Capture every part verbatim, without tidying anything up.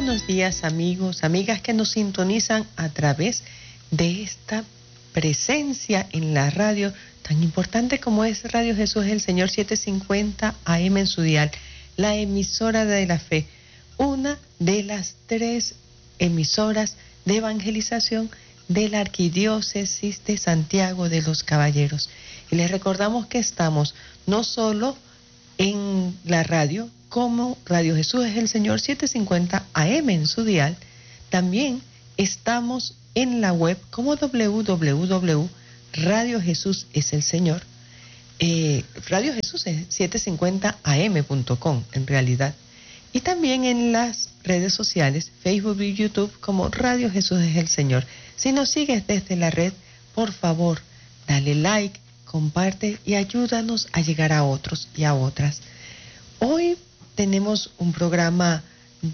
buenos días, amigos, amigas que nos sintonizan a través de esta presencia en la radio tan importante como es Radio Jesús el Señor setecientos cincuenta A M en su dial, la emisora de la fe, una de las tres emisoras de evangelización de la Arquidiócesis de Santiago de los Caballeros. Y les recordamos que estamos no solo en la radio, como Radio Jesús es el Señor setecientos cincuenta A M en su dial, también estamos en la web como doble u doble u doble u punto radio jesús es el señor, eh, Radio Jesús es setecientos cincuenta A M punto com en realidad, y también en las redes sociales, Facebook y YouTube como Radio Jesús es el Señor. Si nos sigues desde la red, por favor, dale like, comparte y ayúdanos a llegar a otros y a otras. Hoy tenemos un programa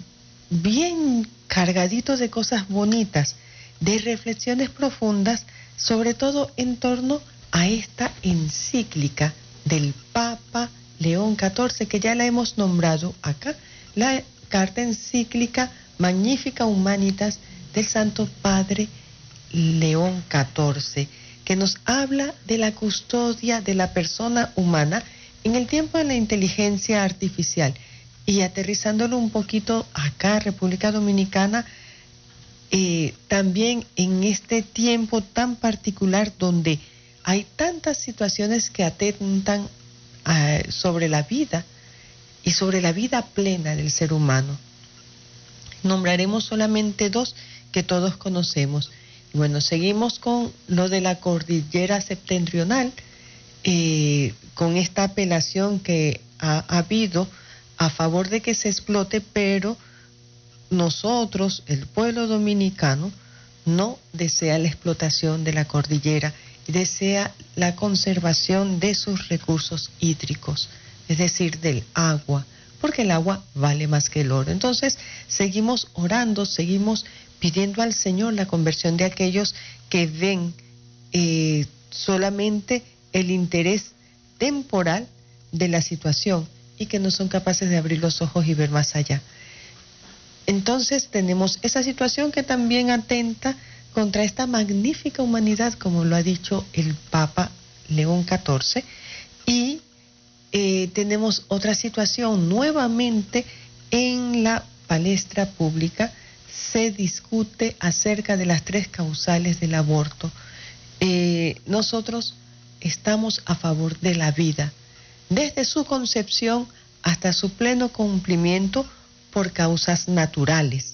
bien cargadito de cosas bonitas, de reflexiones profundas, sobre todo en torno a esta encíclica del Papa León catorce, que ya la hemos nombrado acá, la carta encíclica Magnificat Humanitas del Santo Padre León catorce, que nos habla de la custodia de la persona humana en el tiempo de la inteligencia artificial. Y aterrizándolo un poquito acá, República Dominicana, eh, también en este tiempo tan particular donde hay tantas situaciones que atentan uh, sobre la vida y sobre la vida plena del ser humano. Nombraremos solamente dos que todos conocemos. Bueno, seguimos con lo de la cordillera septentrional, eh, con esta apelación que ha, ha habido a favor de que se explote, pero nosotros, el pueblo dominicano, no desea la explotación de la cordillera y desea la conservación de sus recursos hídricos, es decir, del agua, porque el agua vale más que el oro. Entonces, seguimos orando, seguimos pidiendo al Señor la conversión de aquellos que ven eh, solamente el interés temporal de la situación y que no son capaces de abrir los ojos y ver más allá. Entonces tenemos esa situación que también atenta contra esta magnífica humanidad, como lo ha dicho el Papa León catorce, y eh, tenemos otra situación. Nuevamente en la palestra pública se discute acerca de las tres causales del aborto. Eh, nosotros estamos a favor de la vida, desde su concepción hasta su pleno cumplimiento por causas naturales.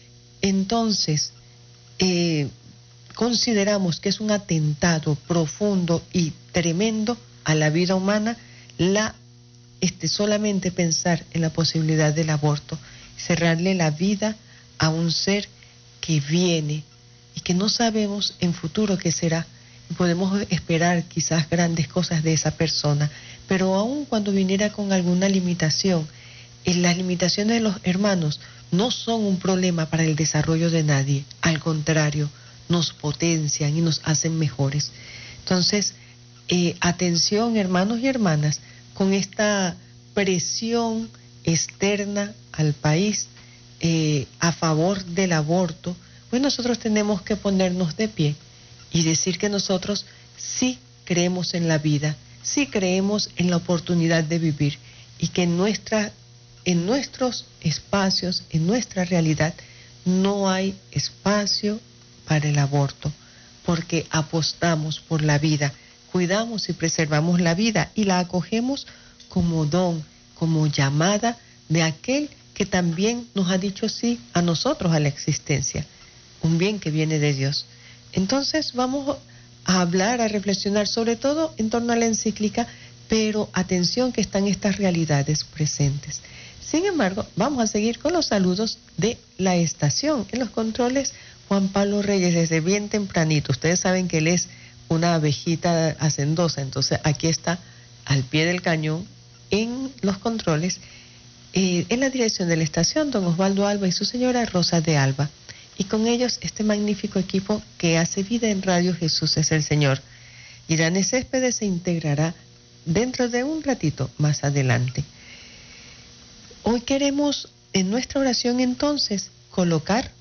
Entonces, eh, consideramos que es un atentado profundo y tremendo a la vida humana la este, solamente pensar en la posibilidad del aborto, cerrarle la vida a un ser que viene y que no sabemos en futuro qué será. Podemos esperar quizás grandes cosas de esa persona, pero aun cuando viniera con alguna limitación, las limitaciones de los hermanos no son un problema para el desarrollo de nadie, al contrario, nos potencian y nos hacen mejores. Entonces, eh, atención, hermanos y hermanas, con esta presión externa al país eh, a favor del aborto, pues nosotros tenemos que ponernos de pie y decir que nosotros sí creemos en la vida, sí creemos en la oportunidad de vivir y que en nuestra en nuestros espacios, en nuestra realidad, no hay espacio para el aborto, porque apostamos por la vida, cuidamos y preservamos la vida y la acogemos como don, como llamada de aquel que también nos ha dicho sí a nosotros, a la existencia, un bien que viene de Dios. Entonces vamos a hablar, a reflexionar sobre todo en torno a la encíclica, pero atención que están estas realidades presentes. Sin embargo, vamos a seguir con los saludos de la estación. En los controles, Juan Pablo Reyes, desde bien tempranito. Ustedes saben que él es una abejita hacendosa, entonces aquí está al pie del cañón en los controles. Eh, en la dirección de la estación, don Osvaldo Alba y su señora Rosa de Alba. Y con ellos este magnífico equipo que hace vida en Radio Jesús es el Señor. Irane Céspedes se integrará dentro de un ratito más adelante. Hoy queremos en nuestra oración entonces colocar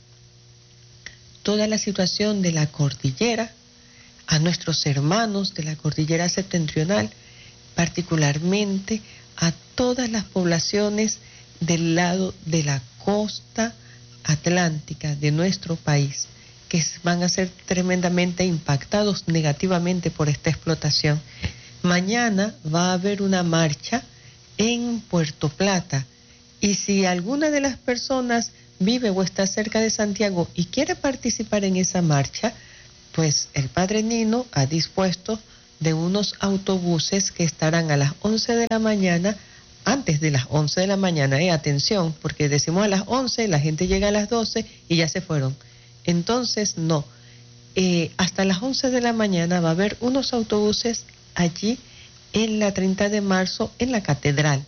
toda la situación de la cordillera, a nuestros hermanos de la cordillera septentrional, particularmente a todas las poblaciones del lado de la costa atlántica de nuestro país, que van a ser tremendamente impactados negativamente por esta explotación. Mañana va a haber una marcha en Puerto Plata, y si alguna de las personas vive o está cerca de Santiago y quiere participar en esa marcha, pues el Padre Nino ha dispuesto de unos autobuses que estarán a las once de la mañana, antes de las once de la mañana, eh, atención, porque decimos a las once, la gente llega a las doce y ya se fueron. Entonces, no, eh, hasta las once de la mañana va a haber unos autobuses allí en la treinta de marzo, en la catedral,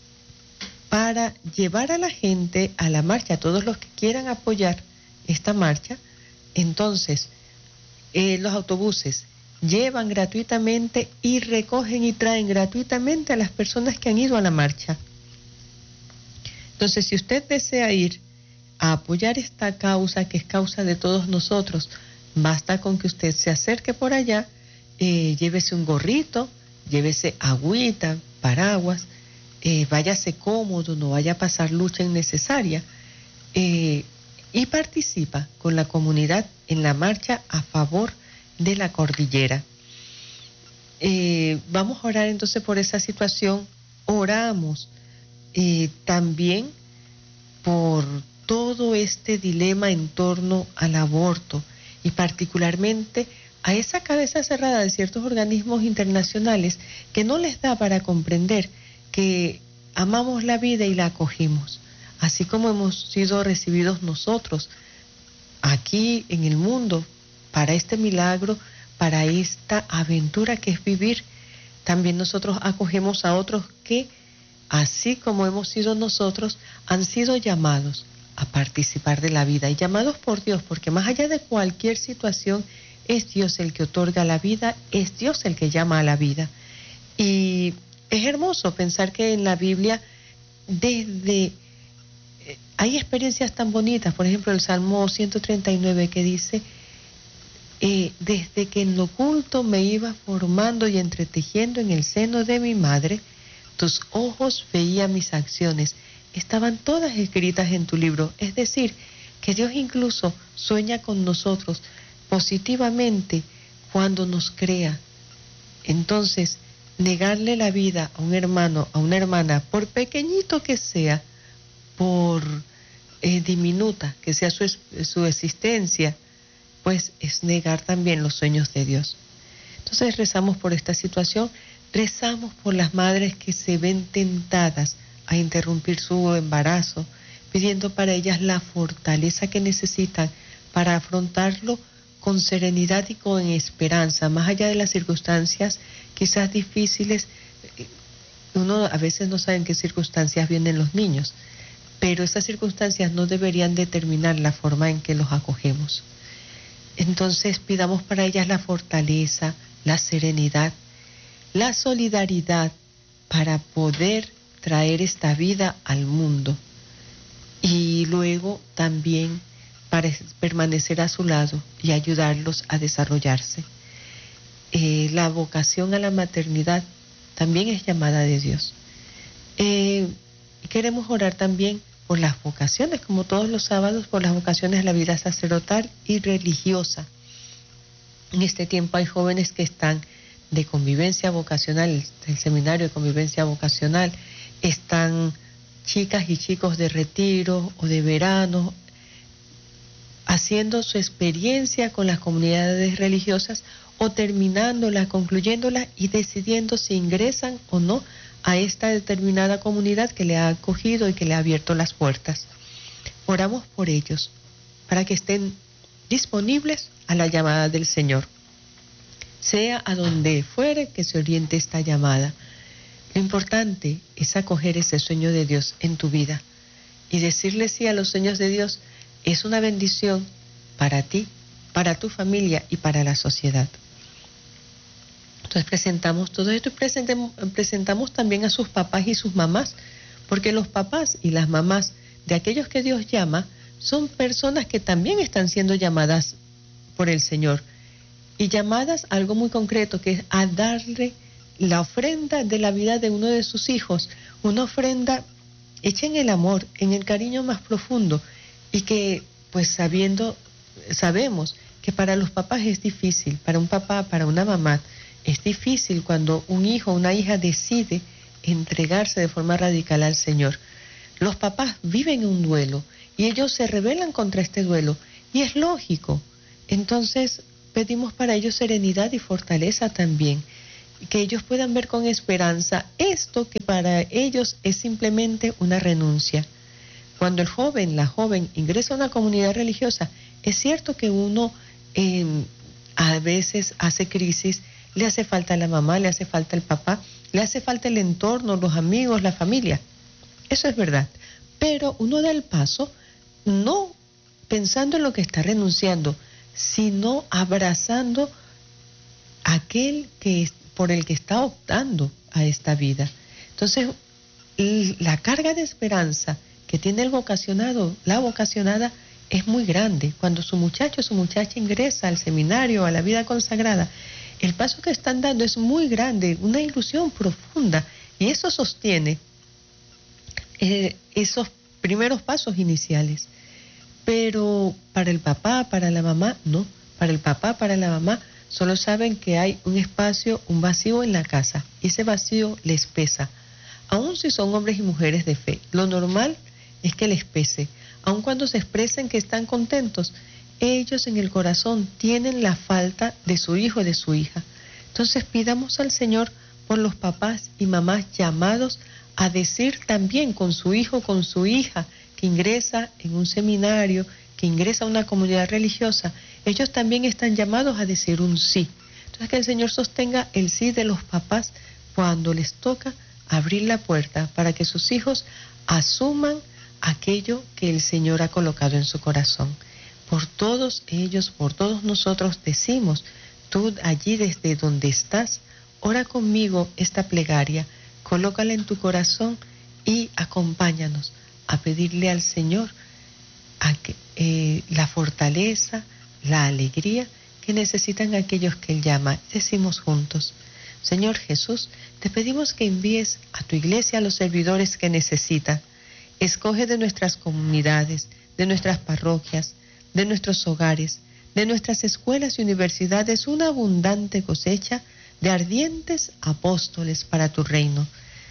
para llevar a la gente a la marcha, a todos los que quieran apoyar esta marcha. Entonces, eh, los autobuses llevan gratuitamente y recogen y traen gratuitamente a las personas que han ido a la marcha. Entonces, si usted desea ir a apoyar esta causa, que es causa de todos nosotros, basta con que usted se acerque por allá, eh, llévese un gorrito, llévese agüita, paraguas, eh, váyase cómodo, no vaya a pasar lucha innecesaria, eh, y participa con la comunidad en la marcha a favor de la cordillera. Eh, vamos a orar entonces por esa situación. Oramos eh, también por todo este dilema en torno al aborto, y particularmente a esa cabeza cerrada de ciertos organismos internacionales que no les da para comprender que amamos la vida y la acogimos, así como hemos sido recibidos nosotros aquí en el mundo para este milagro, para esta aventura que es vivir. También nosotros acogemos a otros que, así como hemos sido nosotros, han sido llamados a participar de la vida, y llamados por Dios, porque más allá de cualquier situación, es Dios el que otorga la vida, es Dios el que llama a la vida. Y es hermoso pensar que en la Biblia, desde hay experiencias tan bonitas. Por ejemplo, el Salmo ciento treinta y nueve, que dice, eh, desde que en lo oculto me iba formando y entretejiendo en el seno de mi madre, tus ojos veían mis acciones, estaban todas escritas en tu libro. Es decir, que Dios incluso sueña con nosotros positivamente cuando nos crea. Entonces, negarle la vida a un hermano, a una hermana, por pequeñito que sea, por eh, diminuta que sea su, su existencia, pues es negar también los sueños de Dios. Entonces rezamos por esta situación, rezamos por las madres que se ven tentadas a interrumpir su embarazo, pidiendo para ellas la fortaleza que necesitan para afrontarlo con serenidad y con esperanza, más allá de las circunstancias quizás difíciles. Uno a veces no sabe en qué circunstancias vienen los niños, pero esas circunstancias no deberían determinar la forma en que los acogemos. Entonces pidamos para ellas la fortaleza, la serenidad, la solidaridad para poder traer esta vida al mundo, y luego también para permanecer a su lado y ayudarlos a desarrollarse. Eh, la vocación a la maternidad también es llamada de Dios. Eh, queremos orar también por las vocaciones, como todos los sábados, por las vocaciones a la vida sacerdotal y religiosa. En este tiempo hay jóvenes que están de convivencia vocacional, el, el seminario de convivencia vocacional, están chicas y chicos de retiro o de verano, haciendo su experiencia con las comunidades religiosas, o terminándola, concluyéndola y decidiendo si ingresan o no a esta determinada comunidad que le ha acogido y que le ha abierto las puertas. Oramos por ellos, para que estén disponibles a la llamada del Señor. Sea a donde fuere que se oriente esta llamada, lo importante es acoger ese sueño de Dios en tu vida, y decirle sí a los sueños de Dios es una bendición para ti, para tu familia y para la sociedad. Entonces presentamos todo esto, y presentamos, presentamos también a sus papás y sus mamás, porque los papás y las mamás de aquellos que Dios llama son personas que también están siendo llamadas por el Señor y llamadas a algo muy concreto, que es a darle la ofrenda de la vida de uno de sus hijos, una ofrenda hecha en el amor, en el cariño más profundo, y que pues sabiendo, sabemos que para los papás es difícil, para un papá, para una mamá, es difícil cuando un hijo o una hija decide entregarse de forma radical al Señor. Los papás viven un duelo y ellos se rebelan contra este duelo, y es lógico. Entonces pedimos para ellos serenidad y fortaleza también, que ellos puedan ver con esperanza esto que para ellos es simplemente una renuncia. Cuando el joven, la joven ingresa a una comunidad religiosa, es cierto que uno eh, a veces hace crisis, le hace falta la mamá, le hace falta el papá, le hace falta el entorno, los amigos, la familia. Eso es verdad. Pero uno da el paso no pensando en lo que está renunciando, sino abrazando aquel que es, por el que está optando a esta vida. Entonces, la carga de esperanza que tiene el vocacionado, la vocacionada, es muy grande. Cuando su muchacho o su muchacha ingresa al seminario, a la vida consagrada, el paso que están dando es muy grande, una ilusión profunda, y eso sostiene eh, esos primeros pasos iniciales. Pero para el papá, para la mamá, no. Para el papá, para la mamá, solo saben que hay un espacio, un vacío en la casa, y ese vacío les pesa. Aun si son hombres y mujeres de fe, lo normal es que les pese. Aun cuando se expresen que están contentos, ellos en el corazón tienen la falta de su hijo, de su hija. Entonces pidamos al Señor por los papás y mamás llamados a decir también con su hijo, con su hija, que ingresa en un seminario, que ingresa a una comunidad religiosa, ellos también están llamados a decir un sí. Entonces que el Señor sostenga el sí de los papás cuando les toca abrir la puerta para que sus hijos asuman aquello que el Señor ha colocado en su corazón. Por todos ellos, por todos nosotros decimos, tú allí desde donde estás, ora conmigo esta plegaria, colócala en tu corazón y acompáñanos a pedirle al Señor a que, eh, la fortaleza, la alegría que necesitan aquellos que Él llama. Decimos juntos: Señor Jesús, te pedimos que envíes a tu iglesia a los servidores que necesitan. Escoge de nuestras comunidades, de nuestras parroquias, de nuestros hogares, de nuestras escuelas y universidades una abundante cosecha de ardientes apóstoles para tu reino.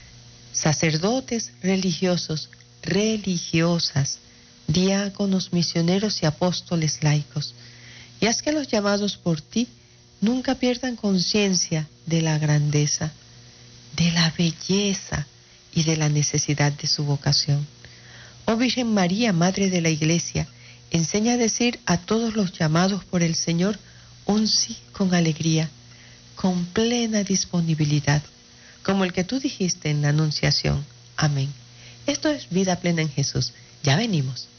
Sacerdotes religiosos, religiosas, diáconos, misioneros y apóstoles laicos. Y haz que los llamados por ti nunca pierdan conciencia de la grandeza, de la belleza y de la necesidad de su vocación. Oh Virgen María, Madre de la Iglesia, enseña a decir a todos los llamados por el Señor un sí con alegría, con plena disponibilidad, como el que tú dijiste en la Anunciación. Amén. Esto es Vida Plena en Jesús. Ya venimos.